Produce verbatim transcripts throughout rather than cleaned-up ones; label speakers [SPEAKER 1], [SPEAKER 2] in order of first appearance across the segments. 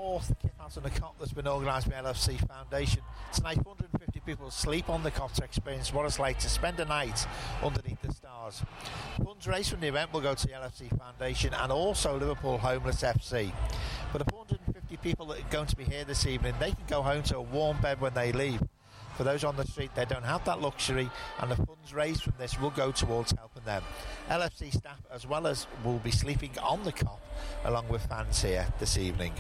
[SPEAKER 1] fourth Kip Out on the Cop that's been organised by L F C Foundation. Tonight, one hundred fifty people will sleep on the cop to experience what it's like to spend a night underneath the stars. Funds raised from the event will go to the L F C Foundation and also Liverpool Homeless F C. For the four hundred fifty people that are going to be here this evening, they can go home to a warm bed when they leave. For those on the street, they don't have that luxury, and the funds raised from this will go towards helping them. L F C staff, as well as, will be sleeping on the cop, along with fans here this evening.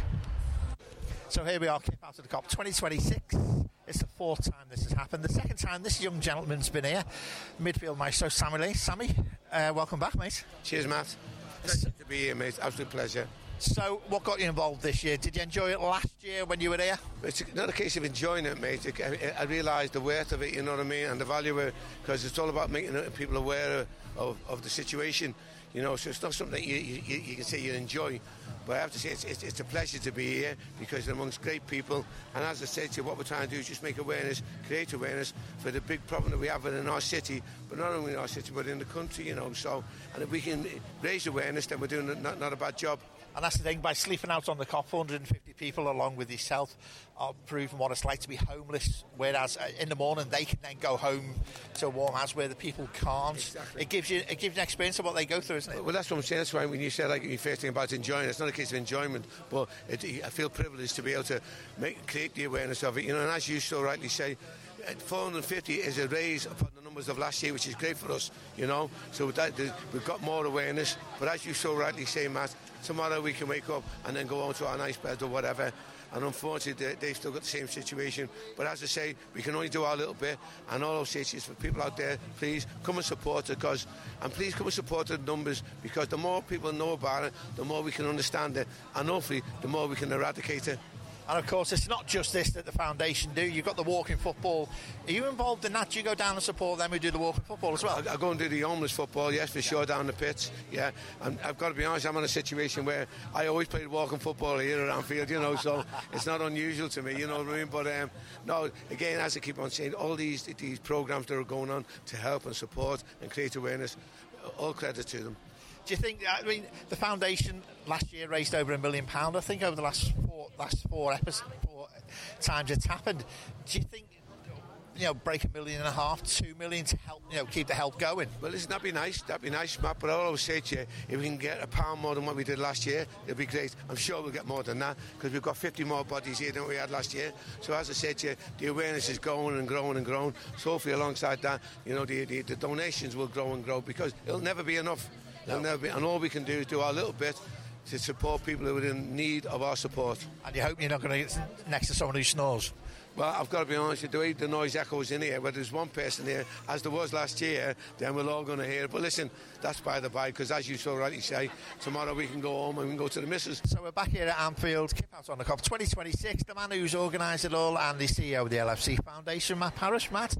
[SPEAKER 1] So here we are, Kip Out of the Cop twenty twenty-six. It's the fourth time this has happened. The second time this young gentleman's been here, midfield maestro Sammy Lee. Sammy, uh, welcome back, mate.
[SPEAKER 2] Cheers, Matt. Pleasure to be here, mate. Absolute pleasure.
[SPEAKER 1] So, what got you involved this year? Did you enjoy it last year when you were here?
[SPEAKER 2] It's not a case of enjoying it, mate. I, I realised the worth of it, you know what I mean, and the value of it, because it's all about making people aware of, of the situation, you know, so it's not something that you, you, you can say you enjoy. But I have to say, it's, it's, it's a pleasure to be here because you're amongst great people. And as I said to you, what we're trying to do is just make awareness, create awareness for the big problem that we have in our city, but not only in our city, but in the country, you know. So, and if we can raise awareness, then we're doing not, not a bad job.
[SPEAKER 1] And that's the thing, by sleeping out on the cop, four hundred fifty people along with yourself are proving what it's like to be homeless, whereas in the morning they can then go home to a warm house where the people can't.
[SPEAKER 2] Exactly.
[SPEAKER 1] It gives you it gives you an experience of what they go through, isn't it?
[SPEAKER 2] Well, that's what I'm saying. That's why when you said, like, your first thing about enjoying it, it's not a case of enjoyment, but it, I feel privileged to be able to make, create the awareness of it. You know, and as you so rightly say, four hundred fifty is a raise upon the numbers of last year, which is great for us, you know. So with that, we've got more awareness. But as you so rightly say, Matt, tomorrow we can wake up and then go on to our nice bed or whatever. And unfortunately, they, they've still got the same situation. But as I say, we can only do our little bit. And all I'll say is for people out there, please come and support it. Cause, and please come and support the numbers, because the more people know about it, the more we can understand it. And hopefully, the more we can eradicate it.
[SPEAKER 1] And of course, it's not just this that the foundation do. You've got the walking football. Are you involved in that? Do you go down and support them who do the walking football as well?
[SPEAKER 2] I, I go and do the homeless football, yes, for yeah. sure, down the pitch. Yeah, and I've got to be honest, I'm in a situation where I always played walking football here at Anfield, you know, so it's not unusual to me, you know what I mean? But um, no, again, as I keep on saying, all these these programmes that are going on to help and support and create awareness, all credit to them.
[SPEAKER 1] Do you think, I mean, the foundation last year raised over a million pounds, I think, over the last four last four episodes, four times it's happened. Do you think, you know, break a million and a half, two million to help, you know, keep the help going?
[SPEAKER 2] Well, listen, that'd be nice, that'd be nice, Matt, but I'll always say to you, if we can get a pound more than what we did last year, it'll be great. I'm sure we'll get more than that, because we've got fifty more bodies here than we had last year. So as I said to you, the awareness is growing and growing and growing. So hopefully alongside that, you know, the, the, the donations will grow and grow, because it'll never be enough. No. It'll never be, and all we can do is do our little bit to support people who are in need of our support.
[SPEAKER 1] And you hope you're not going to get next to someone who snores?
[SPEAKER 2] Well, I've got to be honest with you, the way the noise echoes in here, whether there's one person here, as there was last year, then we're all going to hear it. But listen, that's by the by, because as you so rightly say, tomorrow we can go home and we can go to the missus.
[SPEAKER 1] So we're back here at Anfield, Kip Out on the Cop twenty twenty-six, the man who's organised it all and the C E O of the L F C Foundation, Matt Parrish. Matt,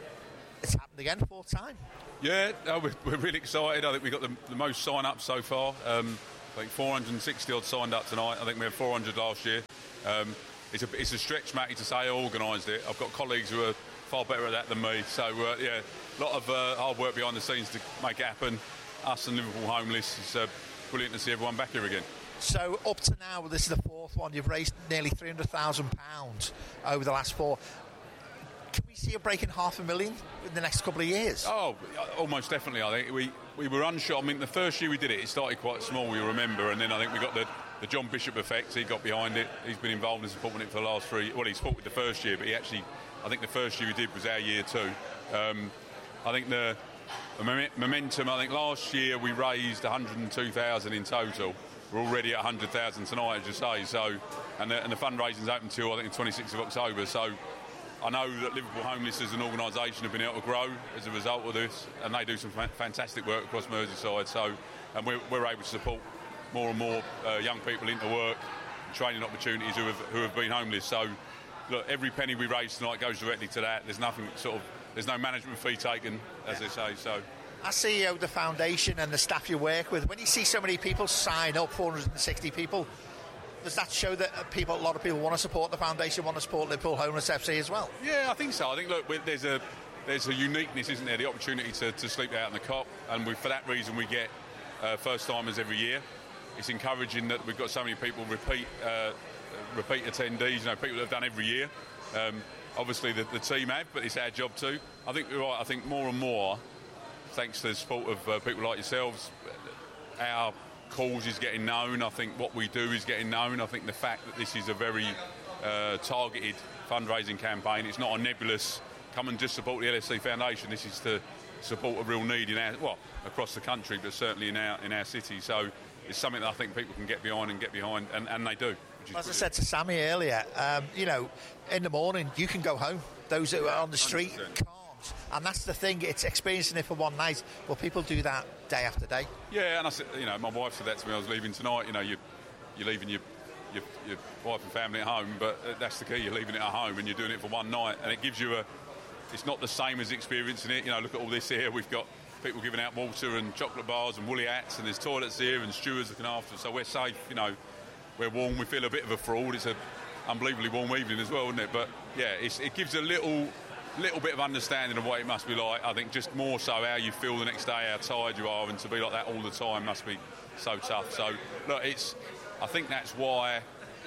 [SPEAKER 1] it's happened again, fourth time.
[SPEAKER 3] Yeah, no, we're, we're really excited. I think we got the, the most sign-ups so far. Um, I think four hundred sixty odd signed up tonight. I think we had four hundred last year. Um, it's a it's a stretch, Matty, to say I organised it. I've got colleagues who are far better at that than me. So uh, yeah, a lot of uh, hard work behind the scenes to make it happen. Us and Liverpool Homeless. It's uh, brilliant to see everyone back here again.
[SPEAKER 1] So up to now, this is the fourth one. You've raised nearly three hundred thousand pounds over the last four. Can we see a breaking half a million in the next couple of years?
[SPEAKER 3] Oh, almost definitely. I think we, we were unsure. I mean, the first year we did it, it started quite small, we remember, and then I think we got the, the John Bishop effect. He got behind it. He's been involved in supporting it for the last three. Well, he supported the first year, but he actually, I think the first year we did was our year too. Um, I think the, the momentum. I think last year we raised one hundred two thousand in total. We're already at one hundred thousand tonight, as you say. So, and the, and the fundraising's open till I think the twenty-sixth of October. So. I know that Liverpool Homeless as an organisation have been able to grow as a result of this, and they do some fantastic work across Merseyside. So, and we're, we're able to support more and more uh, young people into work, training opportunities who have who have been homeless. So, look, every penny we raise tonight goes directly to that. There's nothing sort of there's no management fee taken, as they say. So.
[SPEAKER 1] As C E O of the foundation and the staff you work with, when you see so many people sign up, four hundred sixty people. Does that show that people, a lot of people want to support the foundation, want to support Liverpool Homeless F C as well?
[SPEAKER 3] Yeah, I think so. I think, look, there's a there's a uniqueness, isn't there, the opportunity to, to sleep out in the cop, and we, for that reason we get uh, first-timers every year. It's encouraging that we've got so many people repeat uh, repeat attendees, you know, people that have done every year. Um, obviously, the, the team have, but it's our job too. I think you're right. I think more and more, thanks to the support of uh, people like yourselves, our cause is getting known. I think what we do is getting known. I think the fact that this is a very uh, targeted fundraising campaign, it's not a nebulous, come and just support the L F C Foundation. This is to support a real need in our, well, across the country, but certainly in our in our city. So it's something that I think people can get behind and get behind, and, and they do.
[SPEAKER 1] As I said to Sammy earlier, um, you know, in the morning you can go home. Those that are on the street
[SPEAKER 3] one hundred percent.
[SPEAKER 1] can't, and that's the thing. It's experiencing it for one night. Well, people do that day after day.
[SPEAKER 3] Yeah, and I said, you know, my wife said that to me. I was leaving tonight. You know, you you're leaving your your, your wife and family at home, but that's the key. You're leaving it at home, and you're doing it for one night, and it gives you a. It's not the same as experiencing it. You know, look at all this here. We've got people giving out water and chocolate bars and woolly hats, and there's toilets here and stewards looking after us. So we're safe. You know, we're warm. We feel a bit of a fraud. It's an unbelievably warm evening as well, isn't it? But yeah, it's, it gives a little, little bit of understanding of what it must be like. I think just more so how you feel the next day, how tired you are, and to be like that all the time must be so tough. So look, it's. I think that's why.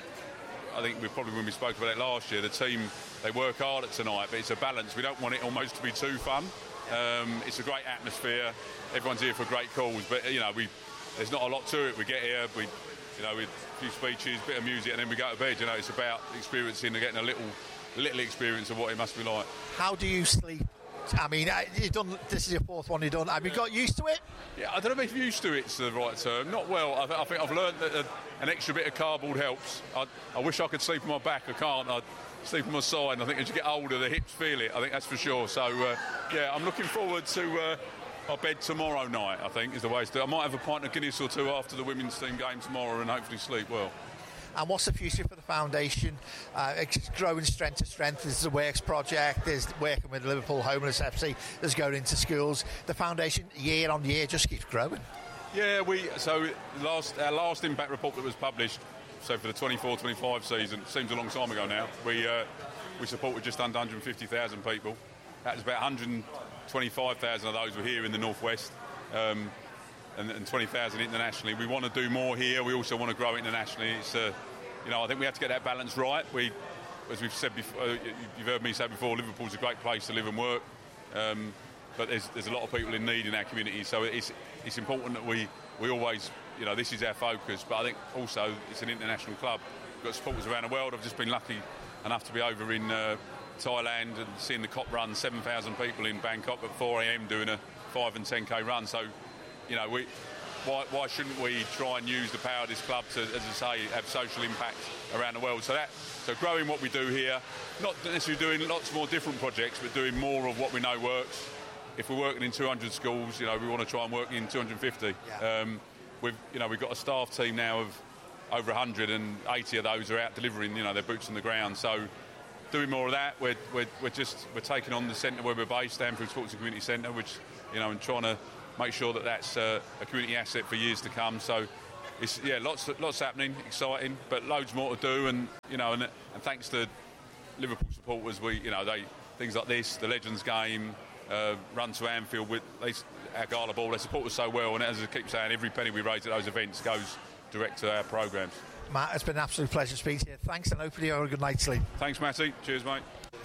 [SPEAKER 3] I think we probably, when we spoke about it last year, the team, they work hard at tonight, but it's a balance. We don't want it almost to be too fun. Um, it's a great atmosphere. Everyone's here for great cause, but you know, we there's not a lot to it. We get here, we, you know, with a few speeches, a bit of music, and then we go to bed. You know, it's about experiencing and getting a little, little experience of what it must be like.
[SPEAKER 1] How do you sleep? I mean, you've done. This is your fourth one you've done. Have you got used to it?
[SPEAKER 3] Yeah, I don't know if used to it's the right term. Not well. I, th- I think I've learned that a, an extra bit of cardboard helps. I, I wish I could sleep on my back. I can't. I sleep on my side. And I think as you get older, the hips feel it. I think that's for sure. So uh, yeah, I'm looking forward to uh, our bed tomorrow night. I think is the way to do it. I might have a pint of Guinness or two after the women's team game tomorrow, and hopefully sleep well.
[SPEAKER 1] And what's the future for the foundation? Uh, it's growing strength to strength. There's the Works project. There's working with Liverpool Homeless F C. There's going into schools. The foundation, year on year, just keeps growing.
[SPEAKER 3] Yeah, we so last our last impact report that was published. So for the twenty-four twenty-five season, seems a long time ago now. We uh, we supported just under one hundred fifty thousand people. That was about one hundred twenty-five thousand of those were here in the northwest. Um, And, and twenty thousand internationally. We want to do more here. We also want to grow internationally. It's, uh, you know, I think we have to get that balance right. We, as we've said before, uh, you've heard me say before, Liverpool's a great place to live and work. Um, but there's, there's a lot of people in need in our community. So it's it's important that we, we always, you know, this is our focus. But I think also it's an international club. We've got supporters around the world. I've just been lucky enough to be over in uh, Thailand and seeing the COP run, seven thousand people in Bangkok at four a.m. doing a five and ten k run. So, you know, we, why, why shouldn't we try and use the power of this club to, as I say, have social impact around the world? So that, so growing what we do here, not necessarily doing lots more different projects, but doing more of what we know works. If we're working in two hundred schools, you know, we want to try and work in two hundred fifty. Yeah. Um, we've, you know, we've got a staff team now of over one hundred, and eighty of those are out delivering, you know, their boots on the ground. So doing more of that, we're, we're, we're just we're taking on the centre where we're based, Stanfield Sports and Community Centre, which, you know, and trying to make sure that that's uh, a community asset for years to come. So it's yeah, lots lots happening, exciting, but loads more to do. And you know, and, and thanks to Liverpool supporters, we you know they things like this, the Legends game, uh, run to Anfield with they, our Gala Ball, they support us so well. And as I keep saying, every penny we raise at those events goes direct to our programmes.
[SPEAKER 1] Matt, it's been an absolute pleasure speaking to you. Thanks, and hopefully you have a good night's sleep.
[SPEAKER 3] Thanks, Matty. Cheers, mate.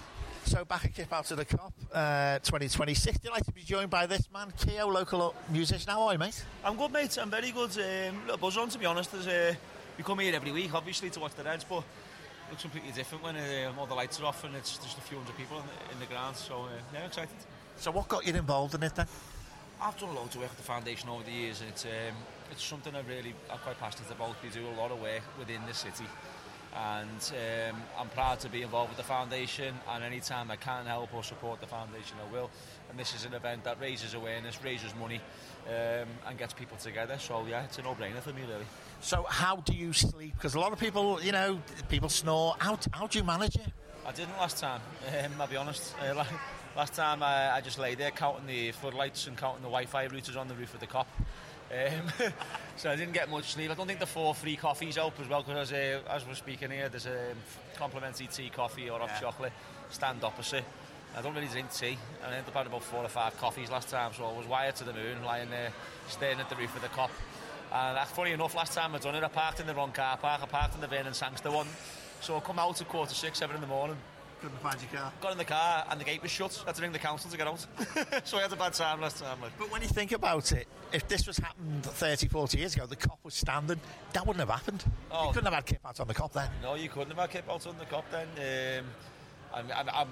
[SPEAKER 1] So back at Kip out to the COP uh, twenty twenty-six. Delighted to be joined by this man, Keo, local musician. How are you, mate?
[SPEAKER 4] I'm good, mate. I'm very good. Um, little buzz on, to be honest. There's, uh, we come here every week, obviously, to watch the Reds, but it looks completely different when uh, all the lights are off and it's just a few hundred people in the, in the ground. So, uh, yeah, excited.
[SPEAKER 1] So what got you involved in it then?
[SPEAKER 4] I've done a lot of work at the foundation over the years, and it's, um, it's something I really, I'm quite passionate about. We do a lot of work within the city. And um, I'm proud to be involved with the foundation, and any time I can help or support the foundation, I will. And this is an event that raises awareness, raises money, um, and gets people together. So yeah, it's a no-brainer for me, really.
[SPEAKER 1] So how do you sleep? Because a lot of people, you know, people snore. How, how do you manage it?
[SPEAKER 4] I didn't last time, um, I'll be honest. Uh, last time I, I just lay there counting the floodlights and counting the Wi-Fi routers on the roof of the COP. Um, so I didn't get much sleep. I don't think the four free coffees help as well, because uh, as we're speaking here, there's a complimentary tea, coffee or hot yeah. chocolate stand opposite. I don't really drink tea. I ended up having about four or five coffees last time, so I was wired to the moon, lying there staring at the roof of the COP. And uh, funny enough, last time I done it, I parked in the wrong car park. I parked in the Vernon Sangster one, So I come out at quarter six, seven in the morning.
[SPEAKER 1] Couldn't find your car.
[SPEAKER 4] Got in the car and the gate was shut. I had to ring the council to get out. So I had a bad time last time. Like.
[SPEAKER 1] But when you think about it, if this was happened thirty, forty years ago, the cop was standing, that wouldn't have happened. Oh, you couldn't have had Kip out on the cop then.
[SPEAKER 4] No, you couldn't have had Kip out on the cop then. Um, I'm, I'm, I'm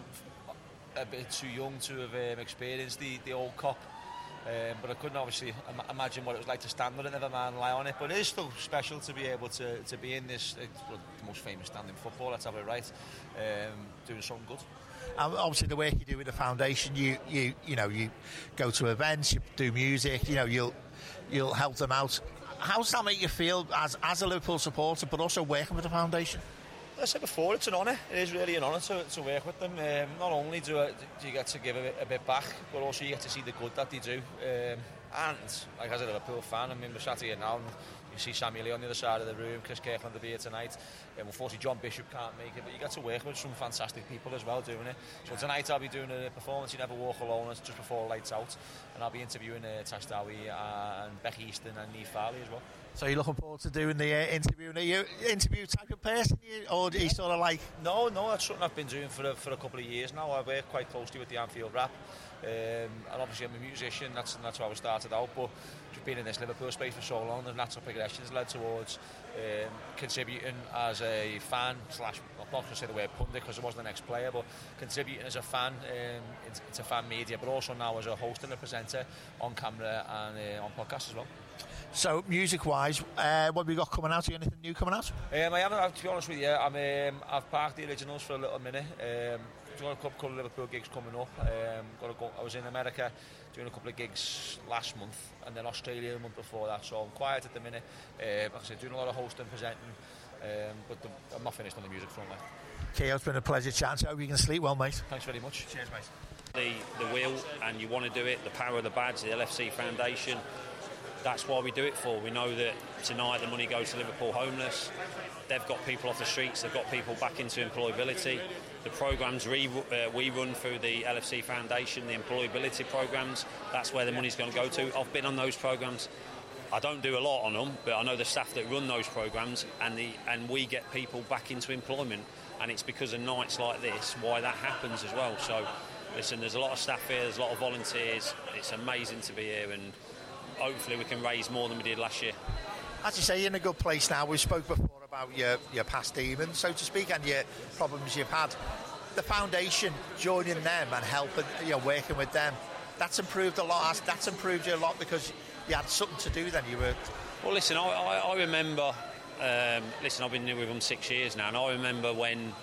[SPEAKER 4] a bit too young to have um, experienced the, the old cop. Um, but I couldn't obviously im- imagine what it was like to stand on it, never mind lie on it. But it is still special to be able to, to be in this, it's the most famous stand in football, let's have it right, um, doing something good.
[SPEAKER 1] And obviously the work you do with the foundation, you you you know you go to events, you do music, you know you'll you'll help them out. How does that make you feel as as a Liverpool supporter, but also working with the foundation?
[SPEAKER 4] As I said before, it's an honour. It is really an honour to, to work with them. Um, not only do, I, do you get to give a bit, a bit back, but also you get to see the good that they do. Um, and, like as a Liverpool fan, I mean, we're sat here now and you see Sammy Lee on the other side of the room, Chris Kirkland will be here tonight. Um, unfortunately, John Bishop can't make it, but you get to work with some fantastic people as well doing it. So tonight I'll be doing a performance, You Never Walk Alone, it's just before lights out. And I'll be interviewing uh, Tash Dowie and Becky Easton and Niamh Farley as well.
[SPEAKER 1] So you're looking forward to doing the uh, interview? Are you interview type of person, you, or are you sort of like?
[SPEAKER 4] No, no, that's something I've been doing for a, for a couple of years now. I work quite closely with the Anfield Rap, um, and obviously I'm a musician. That's that's how I started out. But just being in this Liverpool space for so long, the natural progression has led towards um, contributing as a fan slash. I'm not going to say the word pundit because I wasn't the next player, but contributing as a fan um, into, into fan media, but also now as a host and a presenter on camera and uh, on podcasts as well.
[SPEAKER 1] So, music-wise, uh, what have we got coming out? Are you anything new coming out?
[SPEAKER 4] Um, I haven't, to be honest with you. I'm, um, I've parked the originals for a little minute. Um, got a couple of Liverpool gigs coming up. Um, got to go, I was in America doing a couple of gigs last month, and then Australia the month before that. So I'm quiet at the minute. Uh, like I said, doing a lot of hosting, presenting, um, but the, I'm not finished on the music front. Like.
[SPEAKER 1] Keo, it's been a pleasure chatting. I hope you can sleep well, mate.
[SPEAKER 4] Thanks very much.
[SPEAKER 1] Cheers, mate.
[SPEAKER 5] The, the will, and you want to do it, the power of the badge, the L F C Foundation. That's why we do it for. We know that tonight the money goes to Liverpool Homeless. They've got people off the streets, they've got people back into employability. The programmes re- uh, we run through the L F C Foundation, the employability programmes, that's where the money's going to go to. I've been on those programmes. I don't do a lot on them, but I know the staff that run those programmes, and the and we get people back into employment. And it's because of nights like this why that happens as well. So, listen, there's a lot of staff here, there's a lot of volunteers. It's amazing to be here, and hopefully we can raise more than we did last year.
[SPEAKER 1] As you say, you're in a good place now. We spoke before about your, your past demons, so to speak, and your problems you've had. The foundation, joining them and helping, you know, working with them, that's improved a lot. That's improved you a lot because you had something to do then. You were.
[SPEAKER 5] Well, listen, I, I, I remember. Um, listen, I've been with them six years now, and I remember when.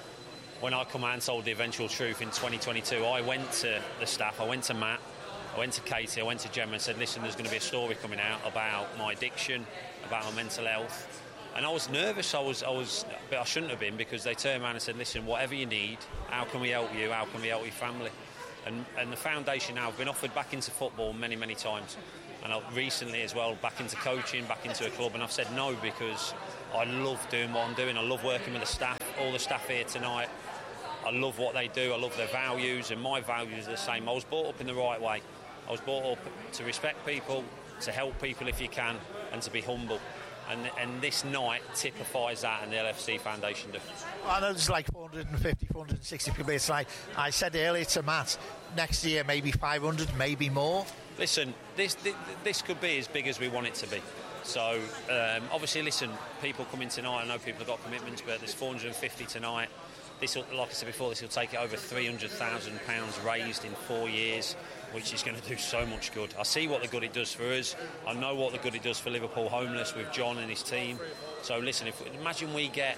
[SPEAKER 5] When I come out and told the eventual truth in twenty twenty-two, I went to the staff, I went to Matt, I went to Katie, I went to Gemma and said, listen, there's going to be a story coming out about my addiction, about my mental health. And I was nervous, I was, I was, but I shouldn't have been, because they turned around and said, listen, whatever you need, how can we help you, how can we help your family? And, and the foundation now, I've been offered back into football many, many times. And I've recently as well, back into coaching, back into a club, and I've said no because I love doing what I'm doing. I love working with the staff, all the staff here tonight. I love what they do, I love their values, and my values are the same. I was brought up in the right way. I was brought up to respect people, to help people if you can, and to be humble. And, and this night typifies that, and the L F C Foundation do.
[SPEAKER 1] Well, I know there's like four hundred fifty, four hundred sixty people. It's like I said earlier to Matt, next year maybe five hundred, maybe more.
[SPEAKER 5] Listen, this, this this could be as big as we want it to be. So um, obviously, listen, people coming tonight. I know people have got commitments, but there's four hundred fifty tonight. This, will, like I said before, this will take it over three hundred thousand pounds raised in four years, which is going to do so much good. I see what the good it does for us. I know what the good it does for Liverpool Homeless with John and his team. So listen, if imagine we get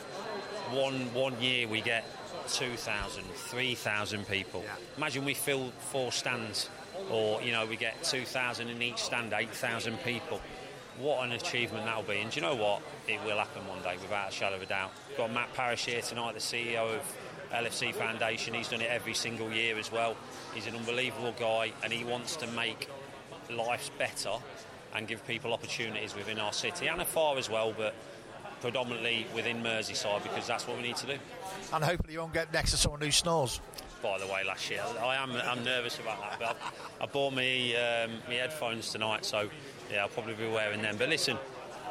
[SPEAKER 5] one one year we get two thousand, three thousand people. Yeah. Imagine we fill four stands, or you know we get two thousand in each stand, eight thousand people. What an achievement that'll be. And do you know what? It will happen one day, without a shadow of a doubt. We've got Matt Parish here tonight, the C E O of L F C Foundation. He's done it every single year as well. He's an unbelievable guy, and he wants to make life better and give people opportunities within our city and afar as well, but predominantly within Merseyside, because that's what we need to do.
[SPEAKER 1] And hopefully you won't get next to someone who snores.
[SPEAKER 5] By the way, last year, I am I'm nervous about that, but I, I bought me um, my headphones tonight, so yeah, I'll probably be wearing them. But listen,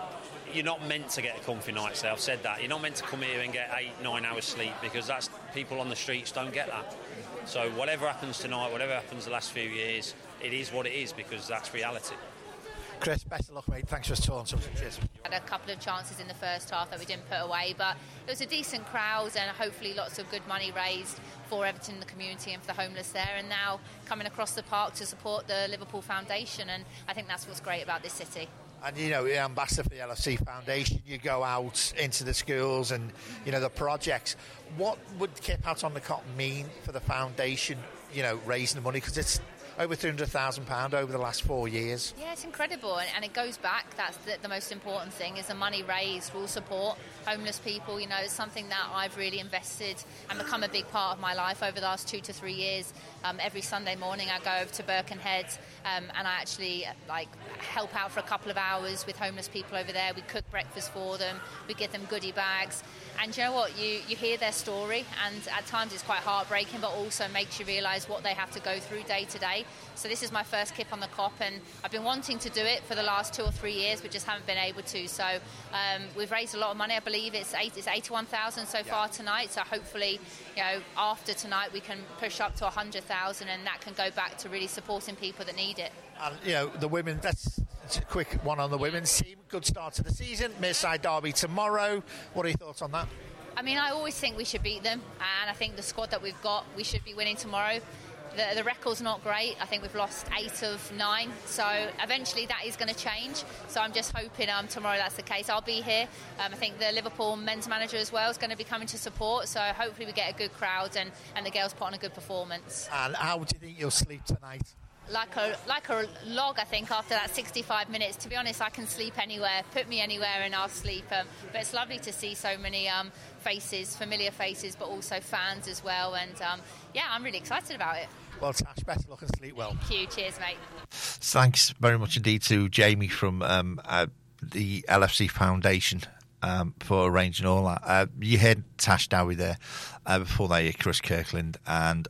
[SPEAKER 5] you're not meant to get a comfy night's stay. I've said that. You're not meant to come here and get eight, nine hours sleep, because that's people on the streets don't get that. So whatever happens tonight, whatever happens the last few years, it is what it is, because that's reality.
[SPEAKER 1] Chris, best of luck, mate. Thanks for talking to us. Cheers.
[SPEAKER 6] Had a couple of chances in the first half that we didn't put away, but it was a decent crowd and hopefully lots of good money raised for Everton, the community, and for the homeless there. And now coming across the park to support the Liverpool Foundation, and I think that's what's great about this city.
[SPEAKER 1] And, you know, you're ambassador for the L F C Foundation. You go out into the schools and, you know, the projects. What would Kip Out on the Cop mean for the foundation, you know, raising the money? Because it's over three hundred thousand pounds over the last four years.
[SPEAKER 6] Yeah, it's incredible, and, and it goes back. That's the, the most important thing, is the money raised will support homeless people. You know, it's something that I've really invested and become a big part of my life over the last two to three years. Um, every Sunday morning I go over to Birkenhead um, and I actually like help out for a couple of hours with homeless people over there. We cook breakfast for them, we give them goodie bags, and you know what, you, you hear their story, and at times it's quite heartbreaking, but also makes you realise what they have to go through day to day. So this is my first Kip on the Cop, and I've been wanting to do it for the last two or three years, but just haven't been able to. So um, we've raised a lot of money. I believe it's eight, it's eighty-one thousand so yeah. far tonight. So hopefully, you know, after tonight we can push up to one hundred thousand, and that can go back to really supporting people that need it.
[SPEAKER 1] And, you know, the women, that's, that's a quick one on the women's team. Good start to the season. Merseyside derby tomorrow. What are your thoughts on that?
[SPEAKER 6] I mean, I always think we should beat them, and I think the squad that we've got, we should be winning tomorrow. The, the record's not great. I think we've lost eight of nine, so eventually that is going to change. So I'm just hoping um, tomorrow that's the case. I'll be here. Um, I think the Liverpool men's manager as well is going to be coming to support, so hopefully we get a good crowd and, and the girls put on a good performance.
[SPEAKER 1] And how do you think you'll sleep tonight?
[SPEAKER 6] Like a like a log, I think, after that sixty-five minutes. To be honest, I can sleep anywhere. Put me anywhere and I'll sleep. Um, but it's lovely to see so many um, faces, familiar faces, but also fans as well. And um, yeah, I'm really excited about it.
[SPEAKER 1] Well, Tash, best of luck and sleep well.
[SPEAKER 6] Thank you. Cheers, mate.
[SPEAKER 7] Thanks very much indeed to Jamie from um, uh, the L F C Foundation um, for arranging all that. Uh, you heard Tash Dowie there. Uh, before that, you Chris Kirkland, and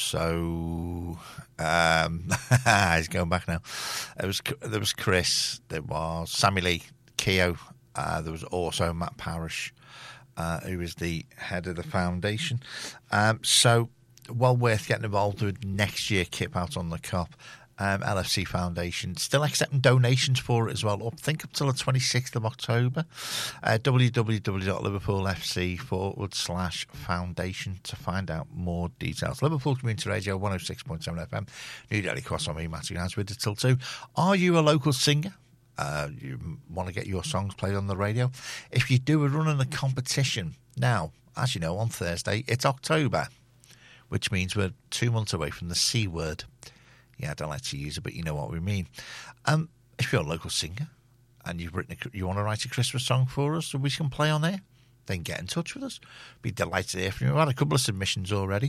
[SPEAKER 7] also um, he's going back now. There was there was Chris. There was Sammy Lee, Keogh. Uh, there was also Matt Parrish, uh, who is the head of the foundation. Um, so. Well worth getting involved with next year Kip Out on the Cop. Um, L F C Foundation still accepting donations for it as well. Up, think up till the twenty-sixth of October. Uh, www.liverpoolfc forward slash foundation to find out more details. Liverpool Community Radio one oh six point seven F M. New Daily Cross on me, Matthew Nance with it till two. Are you a local singer? Uh, you want to get your songs played on the radio? If you do, we're running a competition. Now, as you know, on Thursday, it's October, which means we're two months away from the C word. Yeah, I don't like to use it, but you know what we mean. Um, if you're a local singer and you've written, a, you want to write a Christmas song for us so we can play on air, then get in touch with us. Be delighted to hear from you. We've had a couple of submissions already,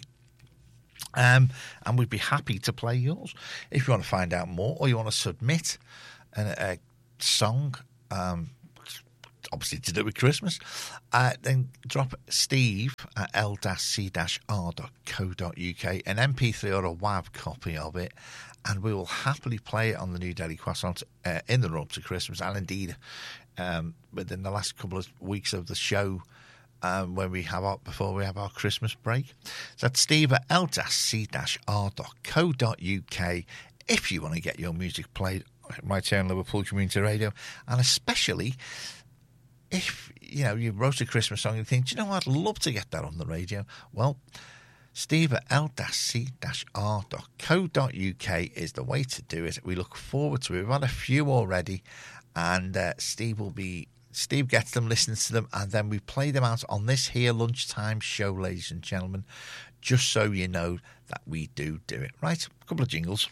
[SPEAKER 7] um, and we'd be happy to play yours. If you want to find out more or you want to submit a, a song, um, obviously to do with Christmas, uh, then drop Steve at l c r dot co dot u k an M P three or a W A V copy of it, and we will happily play it on the New Daily Croissant uh, in the run-up to Christmas, and indeed um, within the last couple of weeks of the show um, when we have our, before we have our Christmas break. So that's Steve at l c r dot co dot u k if you want to get your music played right here on Liverpool Community Radio, and especially if, you know, you wrote a Christmas song and you think, do you know what, I'd love to get that on the radio. Well, Steve at l c r dot co dot u k is the way to do it. We look forward to it. We've had a few already, and uh, Steve will be, Steve gets them, listens to them, and then we play them out on this here lunchtime show, ladies and gentlemen, just so you know that we do do it. Right, a couple of jingles.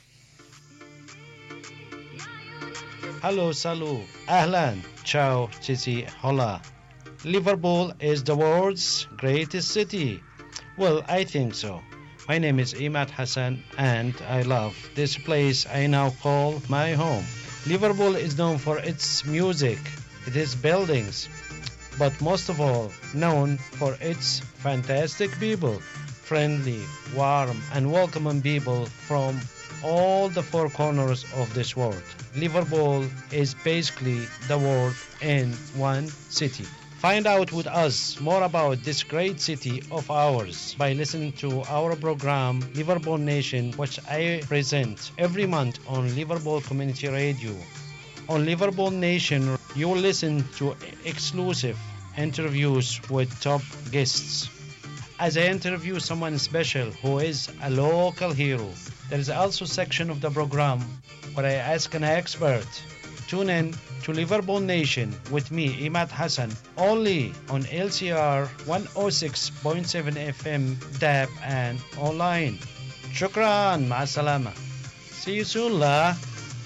[SPEAKER 8] Hello, salut, ahlan, ciao, cici, hola. Liverpool is the world's greatest city. Well, I think so. My name is Imad Hassan, and I love this place I now call my home. Liverpool is known for its music, its buildings, but most of all, known for its fantastic people. Friendly, warm, and welcoming people from all the four corners of this world. Liverpool is basically the world in one city. Find out with us more about this great city of ours by listening to our program Liverpool Nation, which I present every month on Liverpool Community Radio. On Liverpool Nation, you will listen to exclusive interviews with top guests. As I interview someone special who is a local hero, there is also a section of the program where I ask an expert. Tune in to Liverpool Nation with me, Imad Hassan, only on L C R one oh six point seven F M, D A B and online. Shukran, ma'asalama. See you soon, la.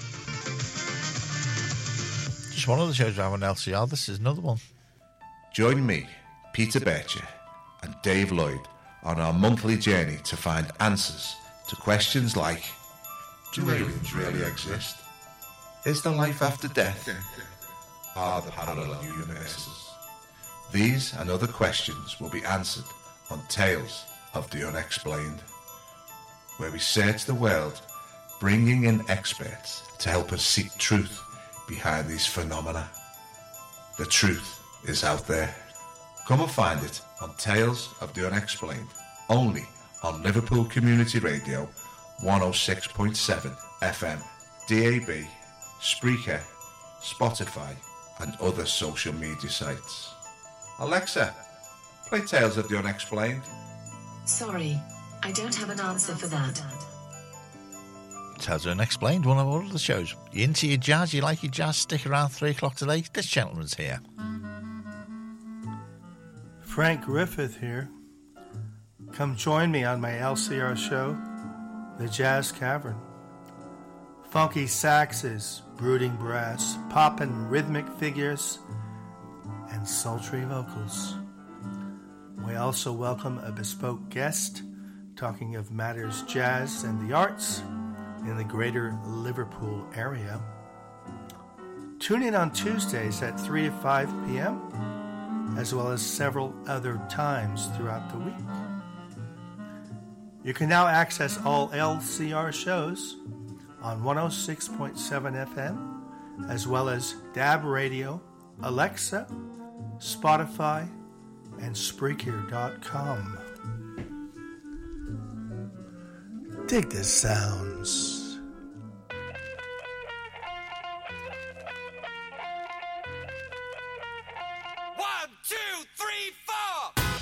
[SPEAKER 7] Just one of the shows we have on L C R. This is another one.
[SPEAKER 9] Join me, Peter Bircher, and Dave Lloyd on our monthly journey to find answers to questions like: do aliens really exist? Is there life after death? Are there parallel universes? These and other questions will be answered on Tales of the Unexplained, where we search the world, bringing in experts to help us seek truth behind these phenomena. The truth is out there. Come and find it on Tales of the Unexplained, only on Liverpool Community Radio one oh six point seven F M, D A B, Spreaker, Spotify and other social media sites. Alexa, play Tales of the Unexplained.
[SPEAKER 10] Sorry, I don't have an answer for that.
[SPEAKER 7] Tales of Unexplained, one of our other shows. You into your jazz? You like your jazz? Stick around three o'clock today. This gentleman's here.
[SPEAKER 11] Frank Griffith here. Come join me on my L C R show, The Jazz Cavern. Funky saxes, brooding brass, poppin' rhythmic figures, and sultry vocals. We also welcome a bespoke guest talking of matters jazz and the arts in the greater Liverpool area. Tune in on Tuesdays at three to five p.m., as well as several other times throughout the week. You can now access all L C R shows on one oh six point seven F M, as well as D A B Radio, Alexa, Spotify, and Spreaker dot com. Dig the sounds.